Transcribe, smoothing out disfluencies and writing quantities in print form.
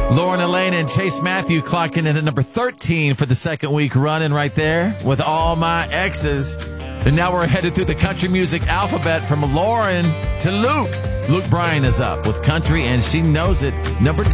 Lauren Elaine and Chase Matthew clocking in at number 13 for the second week running right there with All My Exes. And now we're headed through the country music alphabet from Lauren to Luke. Luke Bryan is up with Country and She Knows It, number 12.